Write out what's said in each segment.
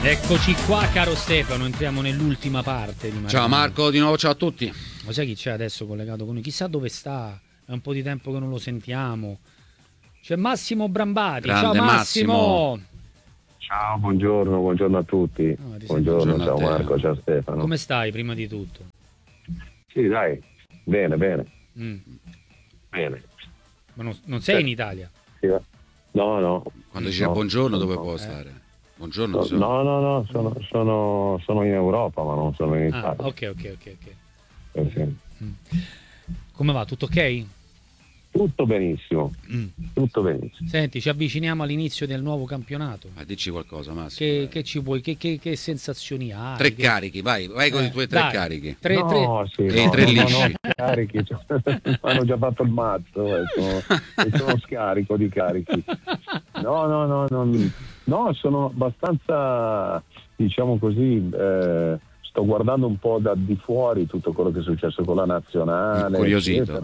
Eccoci qua, caro Stefano, entriamo nell'ultima parte di Marino. Ciao Marco, di nuovo ciao a tutti. Ma sai chi c'è adesso collegato con noi? Chissà dove sta, è un po' di tempo che non lo sentiamo. C'è Massimo Brambati. Grande Ciao Massimo. Ciao, buongiorno a tutti. Buongiorno, ciao Marco, ciao Stefano. Come stai prima di tutto? Sì, dai, bene. Bene. Ma non sei in Italia? Sì, no. Quando dice buongiorno dove può stare? Buongiorno. No, sono in Europa, ma non sono in Italia. Ok. Sì. Come va? Tutto ok? Tutto benissimo. Senti, ci avviciniamo all'inizio del nuovo campionato. Ma dici qualcosa, Massimo. Che ci vuoi? Che sensazioni hai? Tre carichi, vai con i tuoi tre carichi. Tre tre lisci. Carichi, hanno già fatto il mazzo, sono scarico di carichi. No, sono abbastanza, diciamo così, sto guardando un po' da di fuori tutto quello che è successo con la nazionale, curiosito.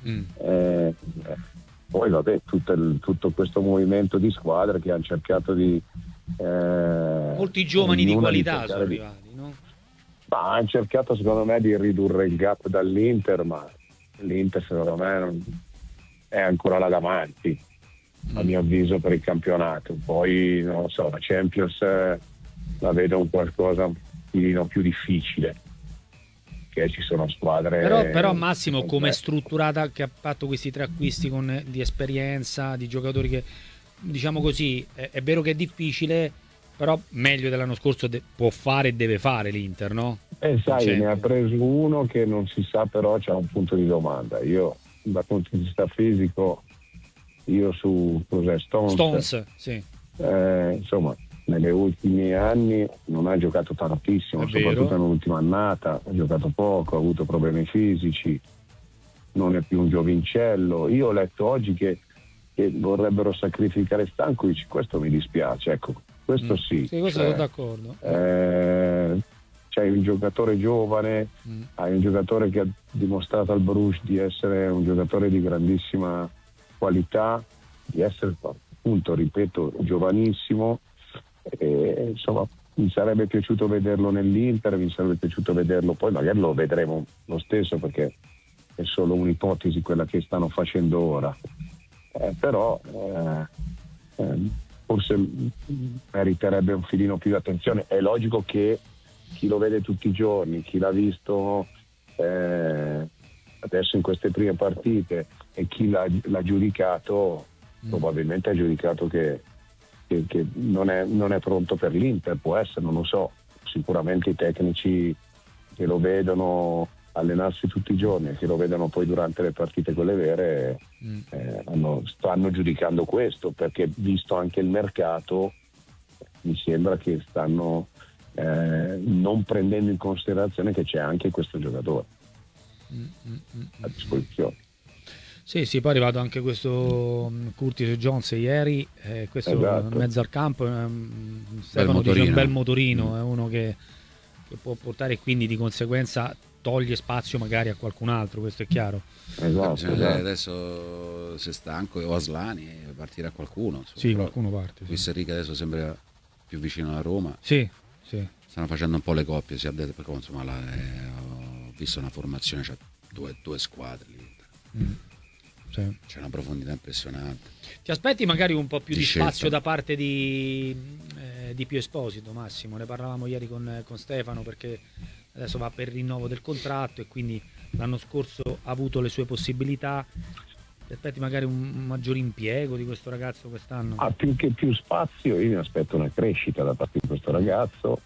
Poi vabbè, tutto questo movimento di squadre che hanno cercato di molti giovani di qualità sono arrivati, no? Ma hanno cercato secondo me di ridurre il gap dall'Inter, ma l'Inter secondo me è ancora là davanti, a mio avviso, per il campionato. Poi non lo so, la Champions la vedo un qualcosa più difficile, che ci sono squadre. Però Massimo, come è strutturata, che ha fatto questi tre acquisti di esperienza, di giocatori che, diciamo così, è vero che è difficile, però meglio dell'anno scorso può fare e deve fare l'Inter, no? Sai, ne ha preso uno che non si sa, però c'ha un punto di domanda. Io dal punto di vista fisico, su Stones, sì. Insomma, negli ultimi anni non ha giocato tantissimo, soprattutto nell'ultima annata, ha giocato poco, ha avuto problemi fisici, non è più un giovincello. Io ho letto oggi che vorrebbero sacrificare Stankovic, questo mi dispiace, ecco, questo sì. Sì, questo sono d'accordo. C'hai un giocatore giovane, hai un giocatore che ha dimostrato al Bruges di essere un giocatore di grandissima qualità, di essere appunto, ripeto, giovanissimo. Insomma, mi sarebbe piaciuto vederlo nell'Inter, mi sarebbe piaciuto vederlo, poi magari lo vedremo lo stesso, perché è solo un'ipotesi quella che stanno facendo ora, però forse meriterebbe un filino più di attenzione. È logico che chi lo vede tutti i giorni, chi l'ha visto adesso in queste prime partite, e chi l'ha giudicato, probabilmente ha giudicato che non è pronto per l'Inter. Può essere, non lo so. Sicuramente i tecnici che lo vedono allenarsi tutti i giorni e che lo vedono poi durante le partite quelle vere stanno giudicando questo, perché visto anche il mercato mi sembra che stanno non prendendo in considerazione che c'è anche questo giocatore a disposizione. Sì, poi è arrivato anche questo Curtis Jones ieri, questo in mezzo al campo, Stefano dice un bel motorino, è uno che può portare, quindi di conseguenza toglie spazio magari a qualcun altro, questo è chiaro. Esatto. Adesso se stanco o Aslani partirà qualcuno. Insomma, sì, qualcuno parte. Luis Enrique adesso sembra più vicino alla Roma. Sì. Stanno facendo un po' le coppie, perché insomma ho visto una formazione, c'ha due squadre lì. Sì. C'è una profondità impressionante. Ti aspetti magari un po' più di spazio da parte di Pio Esposito, Massimo? Ne parlavamo ieri con Stefano, perché adesso va per il rinnovo del contratto e quindi l'anno scorso ha avuto le sue possibilità. Ti aspetti magari un maggior impiego di questo ragazzo quest'anno? Più che più spazio, io mi aspetto una crescita da parte di questo ragazzo,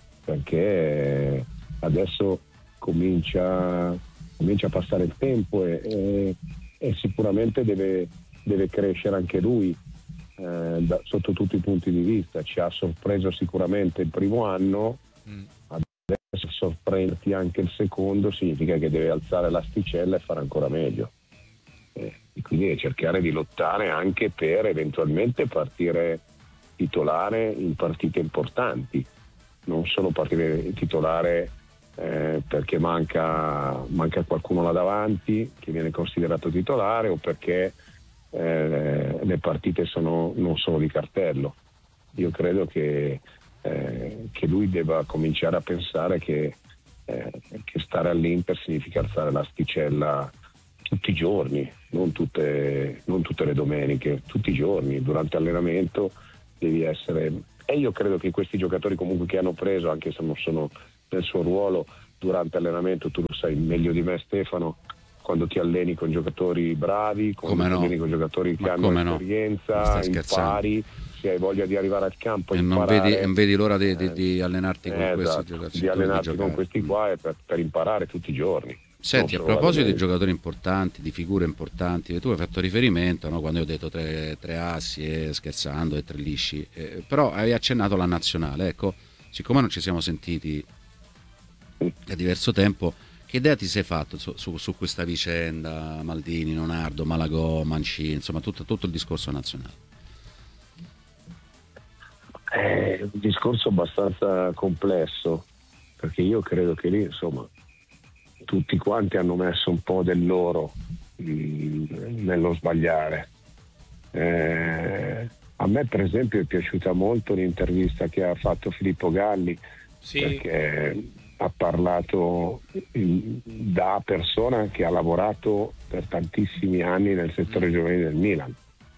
perché adesso comincia a passare il tempo e sicuramente deve crescere anche lui sotto tutti i punti di vista. Ci ha sorpreso sicuramente il primo anno, adesso sorprenderti anche il secondo significa che deve alzare l'asticella e fare ancora meglio, e quindi deve cercare di lottare anche per eventualmente partire titolare in partite importanti, non solo partire titolare perché manca qualcuno là davanti che viene considerato titolare, o perché le partite non sono di cartello. Io credo che che lui debba cominciare a pensare che stare all'Inter significa alzare l'asticella tutti i giorni, non tutte le domeniche, tutti i giorni, durante l'allenamento devi essere. E io credo che questi giocatori comunque che hanno preso, anche se non sono nel suo ruolo, durante l'allenamento, tu lo sai meglio di me Stefano, quando ti alleni con giocatori bravi, quando ti alleni con giocatori che hanno esperienza, impari, se hai voglia di arrivare al campo e imparare, non vedi l'ora di allenarti con questi giocatori, di allenarti con questi qua per imparare tutti i giorni. Senti, a proposito di giocatori importanti, di figure importanti, tu hai fatto riferimento, no, quando io ho detto tre assi, scherzando, e 3 lisci, però hai accennato alla nazionale. Ecco, siccome non ci siamo sentiti da diverso tempo, che idea ti sei fatto su questa vicenda, Maldini, Leonardo, Malagò, Mancini, insomma tutto il discorso nazionale? È un discorso abbastanza complesso, perché io credo che lì, insomma, tutti quanti hanno messo un po' del loro nello sbagliare. A me per esempio è piaciuta molto l'intervista che ha fatto Filippo Galli, perché ha parlato da persona che ha lavorato per tantissimi anni nel settore giovanile del Milan,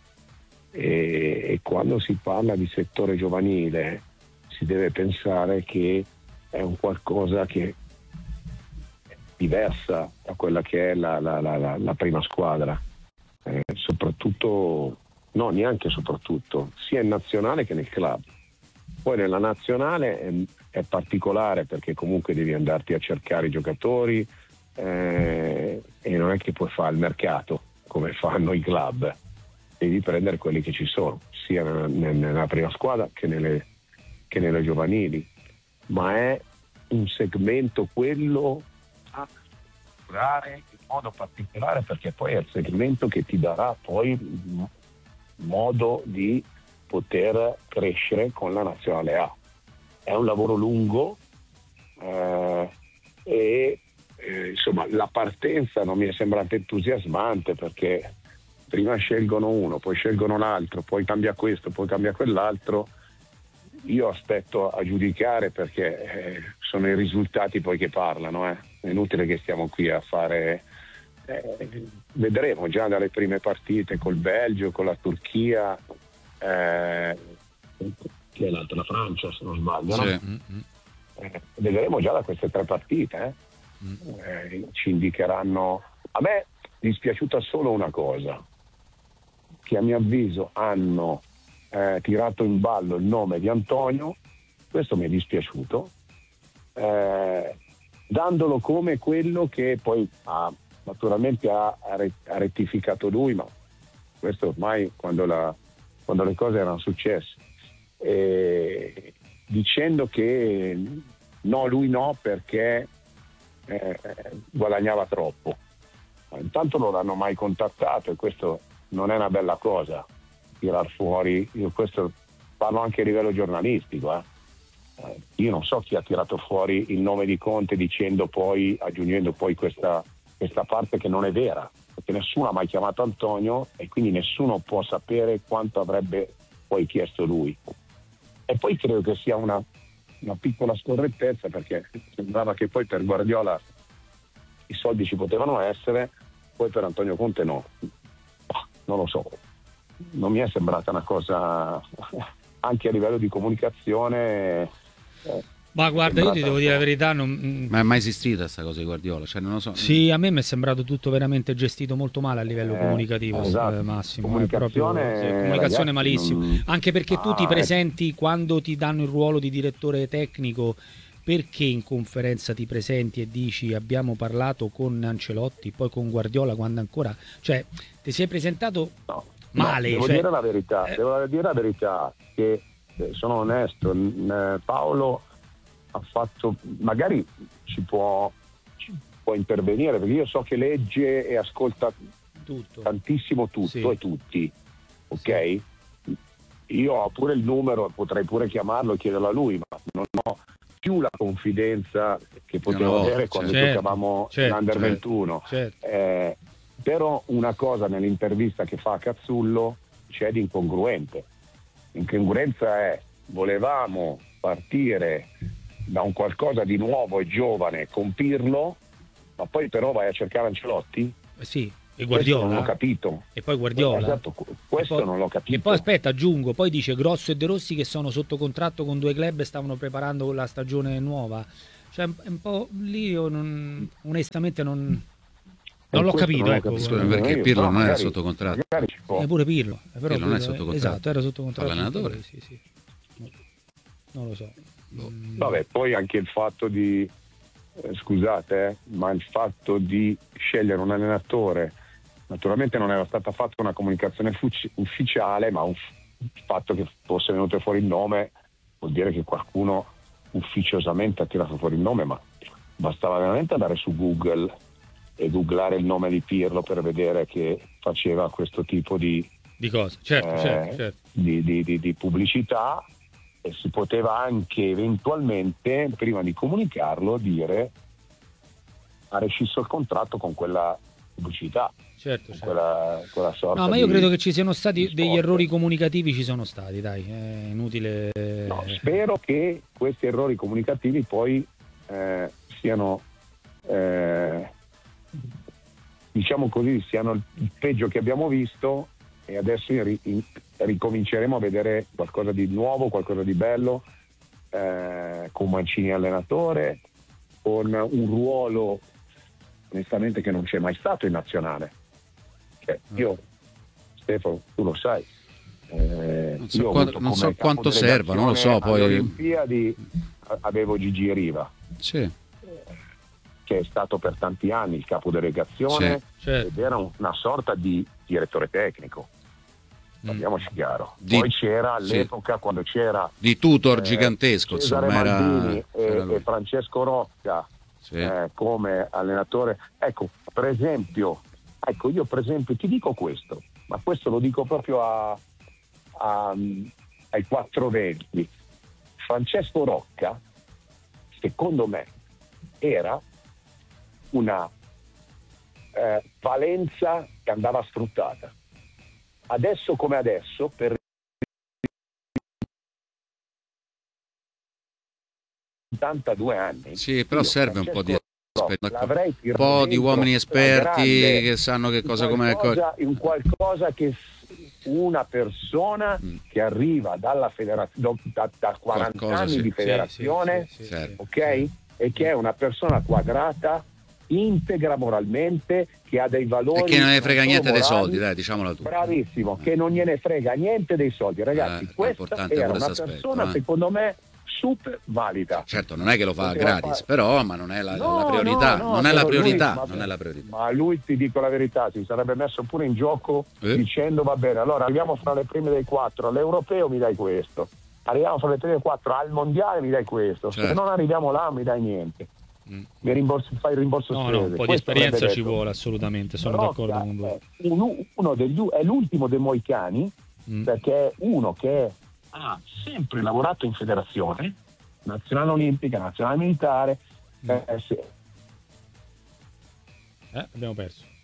e quando si parla di settore giovanile si deve pensare che è un qualcosa che diversa da quella che è la prima squadra, soprattutto, no, neanche soprattutto, sia in nazionale che nel club. Poi nella nazionale è particolare, perché comunque devi andarti a cercare i giocatori, e non è che puoi fare il mercato come fanno i club, devi prendere quelli che ci sono, sia nella prima squadra che nelle giovanili, ma è un segmento quello a curare in modo particolare, perché poi è il segmento che ti darà poi modo di poter crescere con la nazionale A. È un lavoro lungo, insomma la partenza non mi è sembrata entusiasmante, perché prima scelgono uno, poi scelgono l'altro, poi cambia questo, poi cambia quell'altro. Io aspetto a giudicare, perché sono i risultati poi che parlano, È inutile che stiamo qui a fare. Vedremo già dalle prime partite col Belgio, con la Turchia, che è l'altra, la Francia se non sbaglio, sì. No? Vedremo già da queste 3 partite, ci indicheranno. A me è dispiaciuta solo una cosa, che a mio avviso hanno tirato in ballo il nome di Antonio. Questo mi è dispiaciuto, dandolo come quello che poi naturalmente ha rettificato lui, ma questo ormai quando le cose erano successe, dicendo che lui no perché guadagnava troppo. Intanto non l'hanno mai contattato, e questo non è una bella cosa, tirar fuori. Io questo parlo anche a livello giornalistico, io non so chi ha tirato fuori il nome di Conte aggiungendo poi questa parte che non è vera, perché nessuno ha mai chiamato Antonio e quindi nessuno può sapere quanto avrebbe poi chiesto lui. E poi credo che sia una piccola scorrettezza, perché sembrava che poi per Guardiola i soldi ci potevano essere, poi per Antonio Conte no. Non lo so, non mi è sembrata una cosa, anche a livello di comunicazione. Ma guarda, io ti devo dire la verità, ma è mai esistita questa cosa di Guardiola? Cioè, non lo so. Sì, a me mi è sembrato tutto veramente gestito molto male a livello comunicativo, esatto. Massimo. Comunicazione Ragazzi, malissimo. Anche perché tu ti presenti quando ti danno il ruolo di direttore tecnico, perché in conferenza ti presenti e dici abbiamo parlato con Ancelotti, poi con Guardiola, quando ancora, cioè ti sei presentato male. Devo dire la verità, che sono onesto, Paolo ha fatto, magari ci può intervenire, perché io so che legge e ascolta tantissimo tutto, sì, e tutti, ok? Sì. Io ho pure il numero, potrei pure chiamarlo e chiederlo a lui, ma non ho più la confidenza che potevo avere quando giocavamo l'Under 21. Certo. Però una cosa nell'intervista che fa a Cazzullo c'è di incongruente. Incongruenza è: volevamo partire da un qualcosa di nuovo e giovane con Pirlo, ma poi però vai a cercare Ancelotti? Sì, e Guardiola. Non l'ho capito. E poi Guardiola. Esatto, questo poi, non l'ho capito. E poi aspetta, aggiungo, poi dice Grosso e De Rossi che sono sotto contratto con 2 club e stavano preparando la stagione nuova. Cioè un po' lì io onestamente non l'ho capito, ecco. Scusa, perché Pirlo non era sotto contratto. Pure Pirlo. Però Pirlo non è sotto contratto. Esatto, era sotto contratto. Allenatore? Sì. Non lo so. Vabbè, poi anche il fatto di scusate, ma il fatto di scegliere un allenatore, naturalmente non era stata fatta una comunicazione ufficiale, ma il fatto che fosse venuto fuori il nome vuol dire che qualcuno ufficiosamente ha tirato fuori il nome, ma bastava veramente andare su Google e googlare il nome di Pirlo per vedere che faceva questo tipo di cose, certo. Di pubblicità, e si poteva anche eventualmente, prima di comunicarlo, dire ha rescisso il contratto con quella pubblicità, certo. Quella sorta. No, ma io credo che ci siano stati degli errori comunicativi, ci sono stati, dai, è inutile. No, spero che questi errori comunicativi poi siano diciamo così, siano il peggio che abbiamo visto, e adesso ricominceremo a vedere qualcosa di nuovo, qualcosa di bello, con Mancini allenatore, con un ruolo onestamente che non c'è mai stato in nazionale. Io, Stefano, tu lo sai, non so quanto serva, non lo so. Poi alle Olimpiadi avevo Gigi Riva, sì, che è stato per tanti anni il capodelegazione, sì, certo, ed era una sorta di direttore tecnico. Parliamoci chiaro. Poi c'era all'epoca, quando c'era di tutor gigantesco, Cesare insomma, Maldini e Francesco Rocca, sì, come allenatore. Ecco, per esempio ti dico questo, ma questo lo dico proprio ai 420. Francesco Rocca, secondo me, era una valenza che andava sfruttata. Adesso come adesso, per 82 anni. Sì, però serve un po' di uomini esperti che sanno che cosa, come in qualcosa che una persona che arriva dalla federazione, da 40 anni di federazione, certo, ok? E che è una persona quadrata, integra moralmente, che ha dei valori, e che non ne frega niente dei soldi, dai, diciamola tu. Bravissimo, che non gliene frega niente dei soldi, ragazzi. Questa era una persona, secondo me, super valida. Certo, non è che lo fa gratis, però, ma non è la priorità, non è la priorità, non è la priorità. Ma lui, ti dico la verità, si sarebbe messo pure in gioco dicendo: va bene, allora arriviamo fra le prime dei 4 all'europeo, mi dai questo, arriviamo fra le prime 4 al mondiale, mi dai questo, certo, se non arriviamo là mi dai niente. Fai il rimborso spese. Un po' di esperienza ci vuole, assolutamente, sono d'accordo con voi. È l'ultimo dei moicani, perché è uno che ha sempre lavorato in federazione, nazionale olimpica, nazionale militare. Abbiamo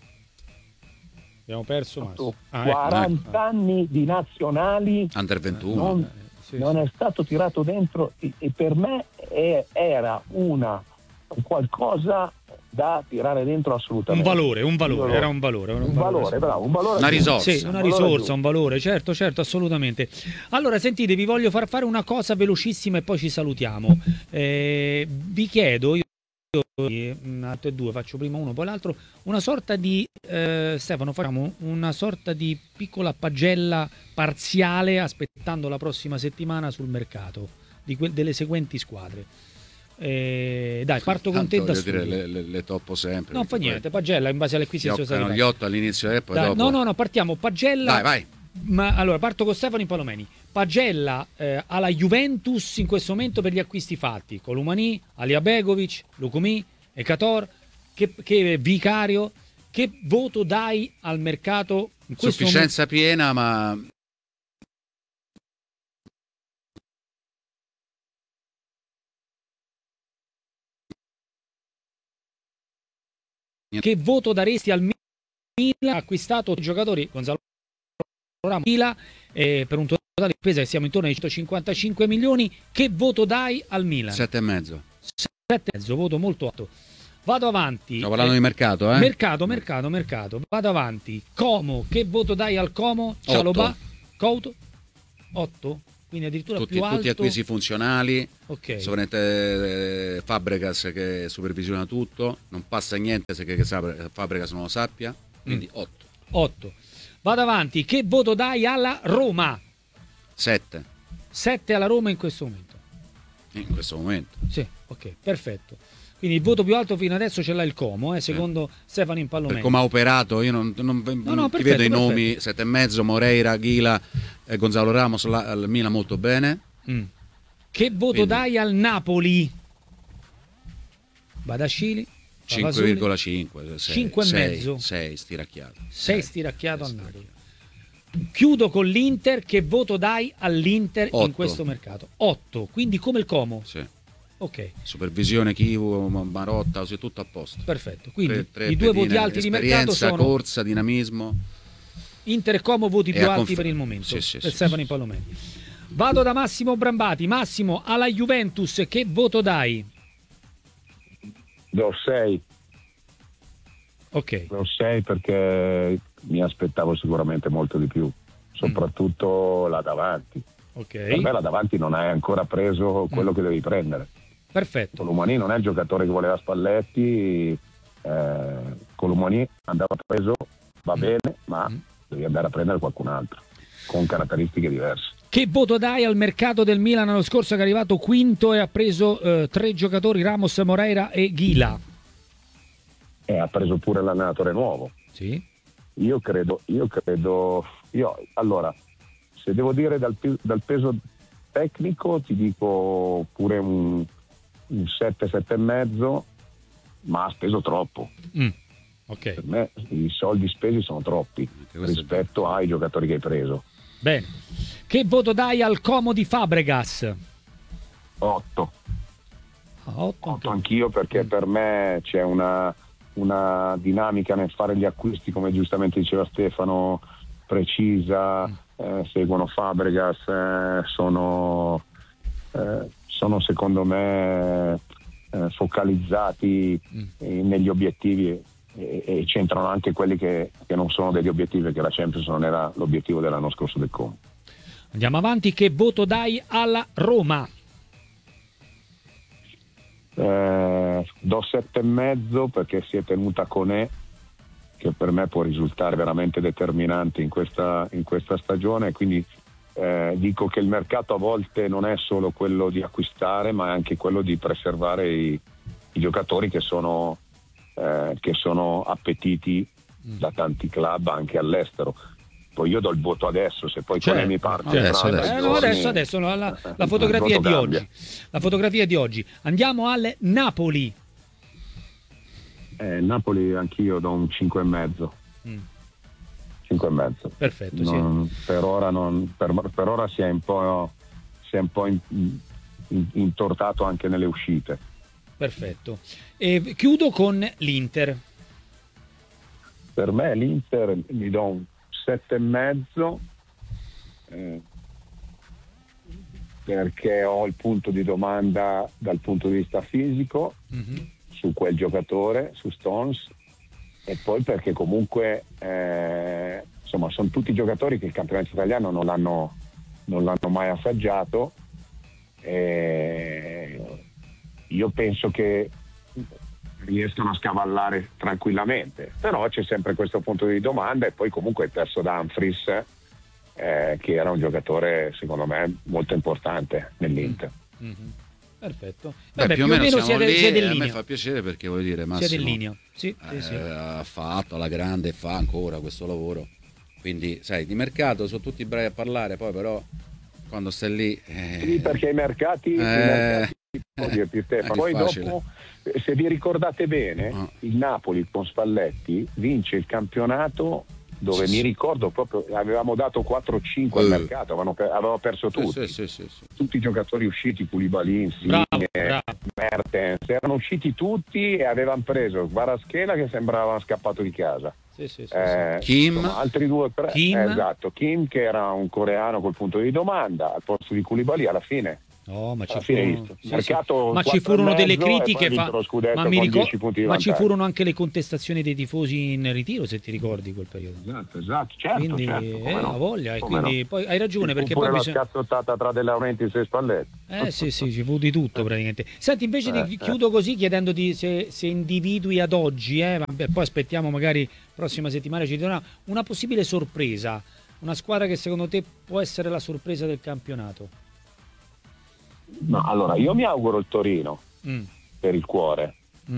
perso Massimo. 40 anni di nazionali Under 21. Non è stato tirato dentro, e per me era un qualcosa da tirare dentro assolutamente. Un valore, bravo, un valore. Una risorsa. Sì, una risorsa, un valore, certo, assolutamente. Allora, sentite, vi voglio far fare una cosa velocissima e poi ci salutiamo. Vi chiedo, io altro e due, faccio prima uno poi l'altro, una sorta di Stefano, facciamo una sorta di piccola pagella parziale aspettando la prossima settimana sul mercato delle seguenti squadre. Dai, parto con te da dire, le toppo sempre. Non fa niente, pagella in base alle acquisizioni. Gli 8 all'inizio e poi dai, dopo. No, partiamo pagella. Vai. Ma allora parto con Stefano Palomeni. Pagella alla Juventus in questo momento per gli acquisti fatti: Columani, Alia Begovic, Lucumi, Ekator, che Vicario. Che voto dai al mercato in questo sufficienza piena, ma che voto daresti al Milan? Ha acquistato giocatori, Gonzalo Ramos, per un totale totale spesa che siamo intorno ai 155 milioni. Che voto dai al Milan? 7,5. 7,5, voto molto alto. Vado avanti. Stiamo parlando di mercato, Mercato. Vado avanti. Como, che voto dai al Como? Cialobà, Couto? 8? Quindi addirittura più alto. Tutti acquisti funzionali. Ok. Sovente Fabregas che supervisiona tutto, non passa niente se che Fabregas non lo sappia, quindi 8. 8. Vado avanti. Che voto dai alla Roma? 7 7 alla Roma in questo momento. in questo momento. Sì, ok, perfetto. Quindi il voto più alto fino adesso ce l'ha il Como, secondo Stefano Impallomeni. Per come ha operato, io non ti vedo i nomi, 7,5, Moreira, Ghila, Gonzalo Ramos, al Milan molto bene. Che voto dai al Napoli? Badascili? 5,5, 5,5. 6 stiracchiato. 6 stiracchiato al Napoli. Chiudo con l'Inter. Che voto dai all'Inter 8. in questo mercato? 8, quindi come il Como. Sì. Ok, Supervisione, Chivu, Marotta, così tutto a posto. perfetto. Quindi Tre i due voti pedine, alti di mercato esperienza, sono corsa, dinamismo. Inter e Como, voti più alti per il momento, Sì, per Stefano Impallomeni. Vado da Massimo Brambati. Massimo, alla Juventus che voto dai? Do 6. Ok, Do 6 perché mi aspettavo sicuramente molto di più, soprattutto là davanti. ok, Per me là davanti non hai ancora preso quello che devi prendere. perfetto. Colomani non è il giocatore che voleva Spalletti, Colomani andava preso, va bene, ma devi andare a prendere qualcun altro con caratteristiche diverse. Che voto dai al mercato del Milan l'anno scorso, che è arrivato quinto e ha preso 3 giocatori, Ramos, Moreira e Ghila? E ha preso pure l'allenatore nuovo. Sì. Allora, se devo dire dal peso tecnico ti dico pure un 7,5, ma ha speso troppo. Ok, Per me i soldi spesi sono troppi rispetto ai giocatori che hai preso. bene. Che voto dai al Como di Fabregas? 8. 8 anch'io, perché per me c'è una dinamica nel fare gli acquisti, come giustamente diceva Stefano, precisa, seguono Fabregas, sono secondo me focalizzati negli obiettivi e c'entrano anche quelli che non sono degli obiettivi, perché la Champions non era l'obiettivo dell'anno scorso del Como. Andiamo avanti. Che voto dai alla Roma? Do 7,5 perché si è tenuta Koné, che per me può risultare veramente determinante in questa stagione, quindi dico che il mercato a volte non è solo quello di acquistare, ma è anche quello di preservare i giocatori che sono appetiti da tanti club anche all'estero. Poi io do il voto adesso, se poi Koné mi parte adesso la fotografia di oggi. La fotografia di oggi. Andiamo al Napoli. Napoli anch'io do un 5,5. 5,5. Perfetto, sì. Per ora si è un po' intortato anche nelle uscite. Perfetto. E chiudo con l'Inter. Per me l'Inter mi do un 7,5 perché ho il punto di domanda dal punto di vista fisico su quel giocatore, su Stones, e poi perché comunque insomma sono tutti giocatori che il campionato italiano non l'hanno mai assaggiato, e io penso che riescono a scavallare tranquillamente, però c'è sempre questo punto di domanda. E poi comunque hai perso Dumfries, che era un giocatore secondo me molto importante nell'Inter. Perfetto. Più o meno siamo lì, siete in a linea. me fa piacere perché voglio dire Massimo Siete in linea. Sì. ha fatto alla grande e fa ancora questo lavoro, quindi sai, di mercato sono tutti bravi a parlare, poi però quando stai lì Sì, perché i mercati poi dopo, se vi ricordate bene, il Napoli con Spalletti vince il campionato dove mi ricordo proprio avevamo dato 4-5 al mercato, avevamo perso tutti. Sì. Tutti i giocatori usciti, Koulibaly, Insigne, Mertens, erano usciti tutti e avevano preso Kvaratskhelia che sembrava scappato di casa. Sì. Kim, Insomma, altri 2 o 3. Kim. Esatto, Kim che era un coreano col punto di domanda al posto di Koulibaly alla fine. No, ma Alla fine visto. Mercato ma ci furono delle critiche, ma mi ma ci furono anche le contestazioni dei tifosi in ritiro, se ti ricordi quel periodo. Esatto, certo. Quindi come no. la voglia, e Come quindi no. poi hai ragione, perché pure poi la scazzottata tra De Laurentiis e Spalletti. sì, ci fu di tutto praticamente. Senti, invece chiudo così chiedendoti se individui ad oggi, vabbè, poi aspettiamo, magari prossima settimana ci dirà una possibile sorpresa, una squadra che secondo te può essere la sorpresa del campionato. No, allora io mi auguro il Torino per il cuore.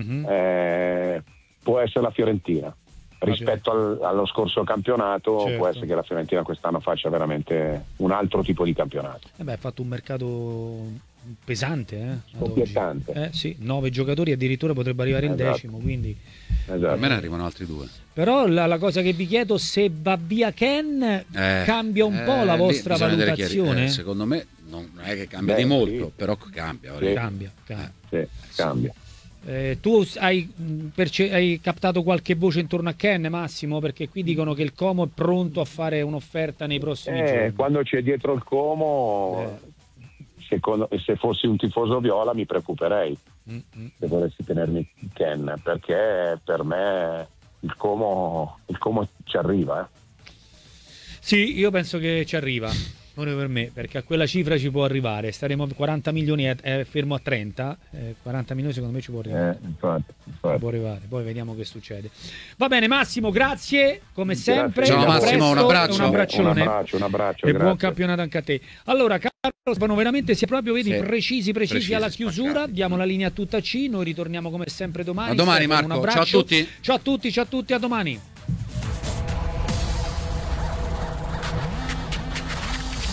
Può essere la Fiorentina rispetto allo scorso campionato, certo. Può essere che la Fiorentina quest'anno faccia veramente un altro tipo di campionato. Ha fatto un mercato pesante, Scoppiettante. Sì, 9 giocatori, addirittura potrebbe arriare il Esatto. 10º, quindi a me ne arrivano altri 2. però la cosa che vi chiedo, se va via Ken, cambia un po' la vostra valutazione? Secondo me non è che cambia di molto, sì. però cambia. Sì. Cambia. Tu hai captato qualche voce intorno a Ken, Massimo? Perché qui dicono che il Como è pronto a fare un'offerta nei prossimi giorni. Quando c'è dietro il Como, se fossi un tifoso viola mi preoccuperei se volessi tenermi Ken, perché per me il Como ci arriva. Sì, io penso che ci arriva. Pure per me, perché a quella cifra ci può arrivare. Staremo 40 milioni, è fermo a 30. 40 milioni secondo me ci può arrivare. Infatti. Può arrivare, poi vediamo che succede. Va bene, Massimo, grazie come sempre. Ciao Massimo, un abbraccio. Un abbraccione. Un abbraccio, e grazie. buon campionato anche a te. Allora, Carlo Spano, veramente si è proprio, vedi, precisi alla chiusura. spaccati. Diamo la linea a tutta C. Noi ritorniamo come sempre domani. A domani, Stefano, Marco. un abbraccio. Ciao a tutti. Ciao a tutti, a domani.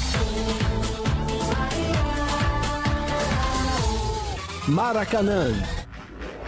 Maracanã